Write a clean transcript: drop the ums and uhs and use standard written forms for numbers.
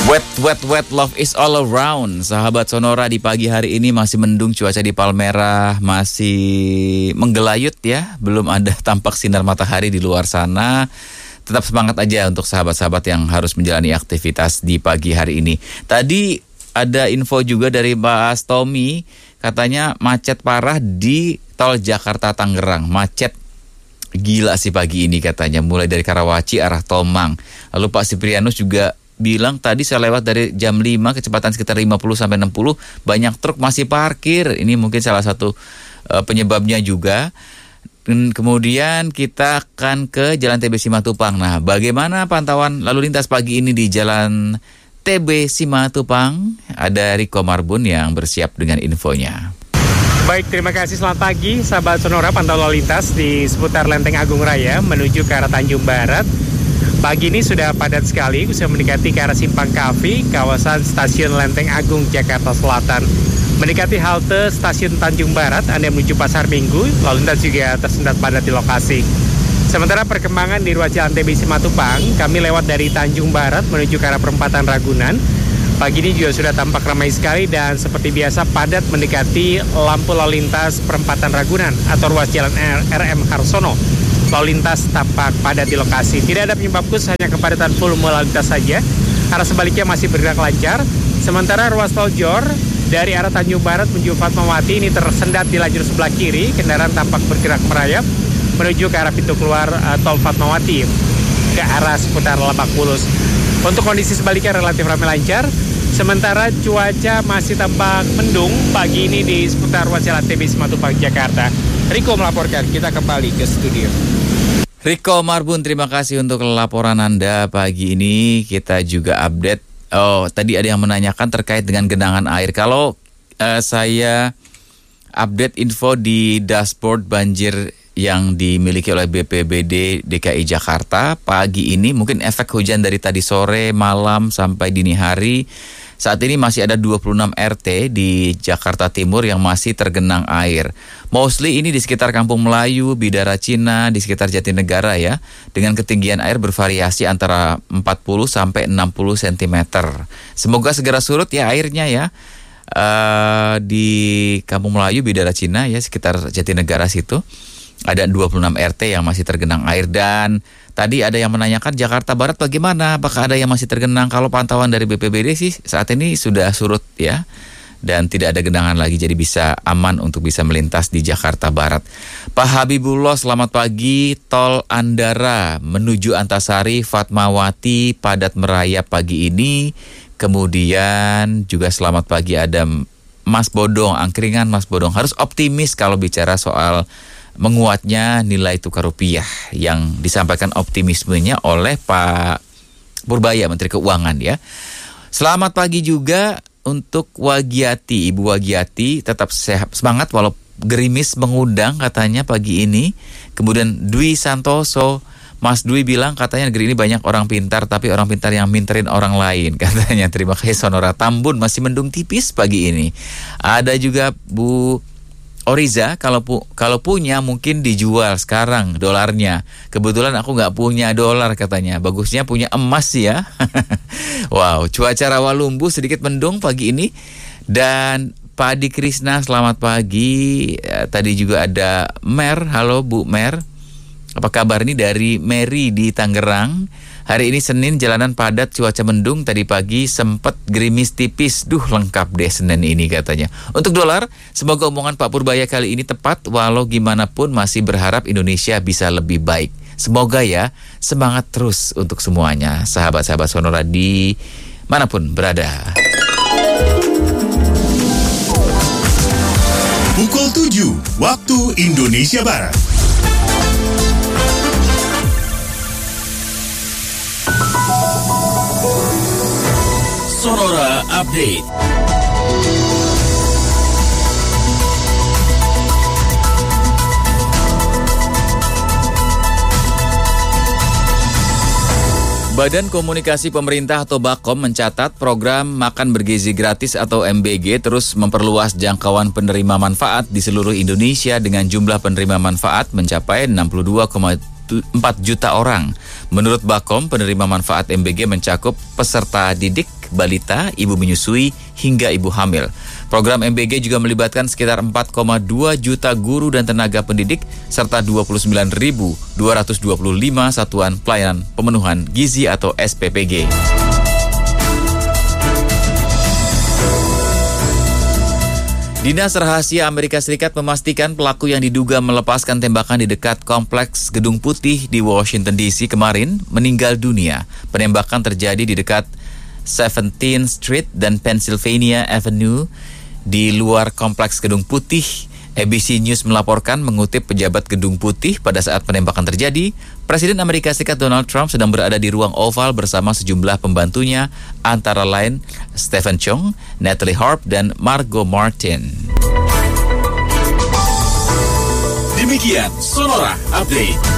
Wet love is all around. Sahabat Sonora, di pagi hari ini masih mendung, cuaca di Palmerah masih menggelayut ya. Belum ada tampak sinar matahari di luar sana. Tetap semangat aja untuk sahabat-sahabat yang harus menjalani aktivitas di pagi hari ini. Tadi ada info juga dari Mas Tommy, katanya macet parah di tol Jakarta Tangerang. Macet gila sih pagi ini katanya, mulai dari Karawaci arah Tomang. Lalu Pak Siprianus juga bilang tadi saya lewat dari jam 5 kecepatan sekitar 50-60, banyak truk masih parkir. Ini mungkin salah satu penyebabnya juga. Dan kemudian kita akan ke Jalan TB Simatupang. Nah, bagaimana pantauan lalu lintas pagi ini di Jalan TB Simatupang? Ada Riko Marbun yang bersiap dengan infonya. Baik, terima kasih. Selamat pagi sahabat Sonora. Pantau lalu lintas di seputar Lenteng Agung Raya menuju ke arah Tanjung Barat. Pagi ini sudah padat sekali, sudah mendekati ke arah Simpang Kafi, kawasan Stasiun Lenteng Agung, Jakarta Selatan. Mendekati halte Stasiun Tanjung Barat, Anda menuju Pasar Minggu, lalu lintas juga tersendat padat di lokasi. Sementara perkembangan di ruas Jalan TB Simatupang, kami lewat dari Tanjung Barat menuju ke arah Perempatan Ragunan. Pagi ini juga sudah tampak ramai sekali dan seperti biasa padat mendekati lampu lalu lintas Perempatan Ragunan atau ruas Jalan RM Harsono. Lalu lintas tampak padat di lokasi. Tidak ada penyebab khusus, hanya kepadatan volume lalu lintas saja. Arah sebaliknya masih bergerak lancar. Sementara ruas tol Jor dari arah Tanjung Barat menuju Fatmawati ini tersendat di lajur sebelah kiri. Kendaraan tampak bergerak merayap menuju ke arah pintu keluar tol Fatmawati ke arah seputar Lebak Bulus. Untuk kondisi sebaliknya relatif ramai lancar. Sementara cuaca masih tampak mendung pagi ini di seputar ruas Jalan TB Simatupang, Jakarta. Riko melaporkan, kita kembali ke studio. Riko Marbun, terima kasih untuk laporan Anda pagi ini. Kita juga update. Oh, tadi ada yang menanyakan terkait dengan genangan air. Kalau saya update info di dashboard banjir yang dimiliki oleh BPBD DKI Jakarta pagi ini, mungkin efek hujan dari tadi sore, malam sampai dini hari. Saat ini masih ada 26 RT di Jakarta Timur yang masih tergenang air. Mostly ini di sekitar Kampung Melayu, Bidara Cina, di sekitar Jatinegara ya. Dengan ketinggian air bervariasi antara 40 sampai 60 cm. Semoga segera surut ya airnya ya. Di Kampung Melayu, Bidara Cina ya, sekitar Jatinegara situ. Ada 26 RT yang masih tergenang air. Dan tadi ada yang menanyakan Jakarta Barat bagaimana? Apakah ada yang masih tergenang? Kalau pantauan dari BPBD sih saat ini sudah surut ya. Dan tidak ada genangan lagi, jadi bisa aman untuk bisa melintas di Jakarta Barat. Pak Habibullah, selamat pagi. Tol Andara menuju Antasari, Fatmawati padat merayap pagi ini. Kemudian juga selamat pagi ada Mas Bodong, angkringan Mas Bodong. Harus optimis kalau bicara soal menguatnya nilai tukar rupiah yang disampaikan optimismenya oleh Pak Purbaya, Menteri Keuangan ya. Selamat pagi juga untuk Wagiati, Ibu Wagiati, tetap sehat, semangat walau gerimis mengundang katanya pagi ini. Kemudian Dwi Santoso, Mas Dwi bilang katanya negeri ini banyak orang pintar, tapi orang pintar yang minterin orang lain katanya. Terima kasih. Sonora Tambun masih mendung tipis pagi ini. Ada juga Bu Oriza, kalau punya mungkin dijual sekarang dolarnya. Kebetulan aku nggak punya dolar katanya. Bagusnya punya emas ya. Wow, cuaca Rawalumbu sedikit mendung pagi ini. Dan Pak Adi Krisna, selamat pagi. Tadi juga ada Mer, halo Bu Mer. Apa kabar ini dari Mary di Tangerang? Hari ini Senin, jalanan padat, cuaca mendung. Tadi pagi sempat gerimis tipis. Duh, lengkap deh Senin ini katanya. Untuk dolar, semoga omongan Pak Purbaya kali ini tepat. Walau gimana pun masih berharap Indonesia bisa lebih baik. Semoga ya, semangat terus untuk semuanya. Sahabat-sahabat Sonora di manapun berada. Pukul 7, waktu Indonesia Barat. Sonora Update. Badan Komunikasi Pemerintah atau BAKOM mencatat program Makan Bergizi Gratis atau MBG terus memperluas jangkauan penerima manfaat di seluruh Indonesia dengan jumlah penerima manfaat mencapai 62,7 juta orang. Menurut Bakom, penerima manfaat MBG mencakup peserta didik, balita, ibu menyusui, hingga ibu hamil. Program MBG juga melibatkan sekitar 4,2 juta guru dan tenaga pendidik, serta 29.225 satuan pelayanan pemenuhan gizi atau SPPG. Dinas Rahasia Amerika Serikat memastikan pelaku yang diduga melepaskan tembakan di dekat kompleks Gedung Putih di Washington DC kemarin meninggal dunia. Penembakan terjadi di dekat 17th Street dan Pennsylvania Avenue di luar kompleks Gedung Putih. ABC News melaporkan mengutip pejabat Gedung Putih pada saat penembakan terjadi, Presiden Amerika Serikat Donald Trump sedang berada di ruang oval bersama sejumlah pembantunya, antara lain Stephen Chung, Natalie Harp, dan Margot Martin. Demikian Sonora Update.